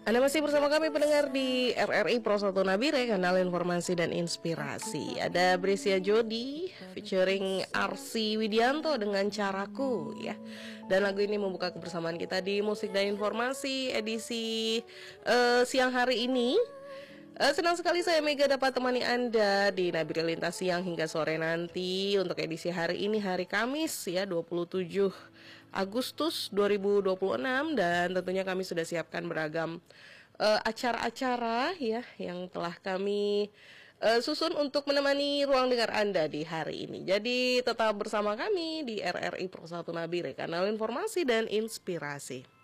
Anda masih bersama kami pendengar di RRI Pro 1 Nabire, kanal informasi dan inspirasi. Ada Brescia Jody featuring Arsy Widianto dengan Caraku ya. Dan lagu ini membuka kebersamaan kita di Musik dan Informasi edisi siang hari ini. Senang sekali saya Mega dapat temani Anda di Nabire Lintas Siang hingga sore nanti. Untuk edisi hari ini, hari Kamis ya, 27 Agustus 2026. Dan tentunya kami sudah siapkan beragam acara-acara ya yang telah kami susun untuk menemani ruang dengar Anda di hari ini. Jadi tetap bersama kami di RRI Pro 1 Nabire, kanal informasi dan inspirasi.